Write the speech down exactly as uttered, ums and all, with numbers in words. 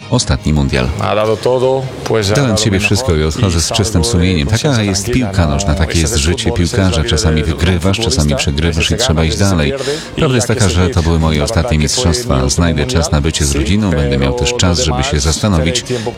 ostatni mundial. Dałem z siebie wszystko i odchodzę z czystym sumieniem. Taka jest piłka nożna, takie jest życie piłkarza. Czasami wygrywasz, czasami przegrywasz i trzeba iść dalej. Prawda jest taka, że to były moje ostatnie mistrzostwa. Znajdę czas na bycie z rodziną, będę miał też czas, żeby się zastanowić,